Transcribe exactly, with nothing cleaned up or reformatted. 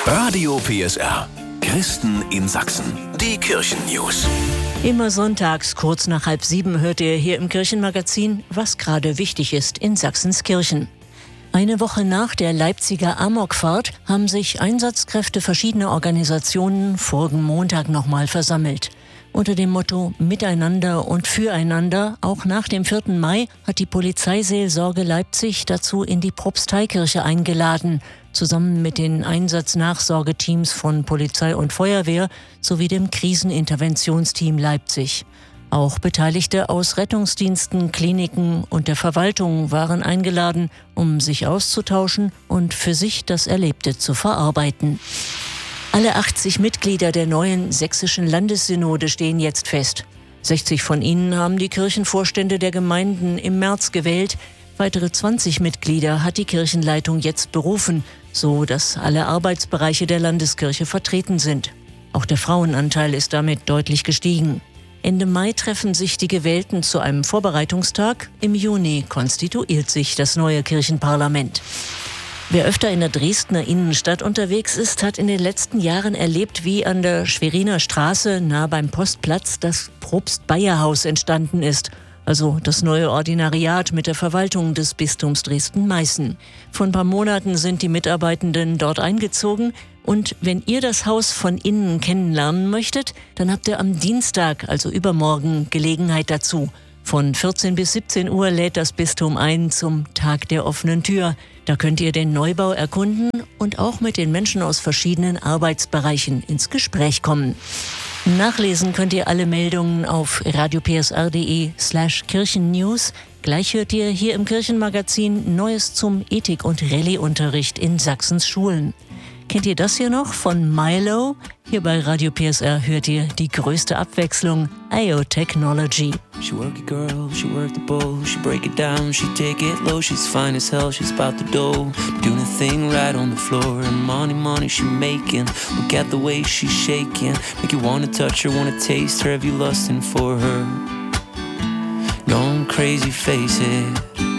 Radio P S R. Christen in Sachsen. Die Kirchennews. Immer sonntags kurz nach halb sieben hört ihr hier im Kirchenmagazin, was gerade wichtig ist in Sachsens Kirchen. Eine Woche nach der Leipziger Amokfahrt haben sich Einsatzkräfte verschiedener Organisationen vorigen Montag nochmal versammelt. Unter dem Motto Miteinander und Füreinander, auch nach dem vierten Mai, hat die Polizeiseelsorge Leipzig dazu in die Propsteikirche eingeladen, zusammen mit den Einsatznachsorgeteams von Polizei und Feuerwehr sowie dem Kriseninterventionsteam Leipzig. Auch Beteiligte aus Rettungsdiensten, Kliniken und der Verwaltung waren eingeladen, um sich auszutauschen und für sich das Erlebte zu verarbeiten. Alle achtzig Mitglieder der neuen sächsischen Landessynode stehen jetzt fest. sechzig von ihnen haben die Kirchenvorstände der Gemeinden im März gewählt. Weitere zwanzig Mitglieder hat die Kirchenleitung jetzt berufen, so dass alle Arbeitsbereiche der Landeskirche vertreten sind. Auch der Frauenanteil ist damit deutlich gestiegen. Ende Mai treffen sich die Gewählten zu einem Vorbereitungstag. Im Juni konstituiert sich das neue Kirchenparlament. Wer öfter in der Dresdner Innenstadt unterwegs ist, hat in den letzten Jahren erlebt, wie an der Schweriner Straße nahe beim Postplatz das Propst-Bayer-Haus entstanden ist. Also das neue Ordinariat mit der Verwaltung des Bistums Dresden-Meißen. Vor ein paar Monaten sind die Mitarbeitenden dort eingezogen. Und wenn ihr das Haus von innen kennenlernen möchtet, dann habt ihr am Dienstag, also übermorgen, Gelegenheit dazu. Von vierzehn bis siebzehn Uhr lädt das Bistum ein zum Tag der offenen Tür. Da könnt ihr den Neubau erkunden und auch mit den Menschen aus verschiedenen Arbeitsbereichen ins Gespräch kommen. Nachlesen könnt ihr alle Meldungen auf radiopsr.de slash Kirchennews. Gleich hört ihr hier im Kirchenmagazin Neues zum Ethik- und Rallye-Unterricht in Sachsens Schulen. Kennt ihr das hier noch von Milo? Hier bei Radio P S R hört ihr die größte Abwechslung, I O Technology. She work it girl, she work the bowl, she break it down, she take it low, she's fine as hell, she's about the dough, doing a thing right on the floor, and money, money she making, look at the way she's shaking, make you wanna touch her, wanna taste her, have you lusting for her, going crazy, face it.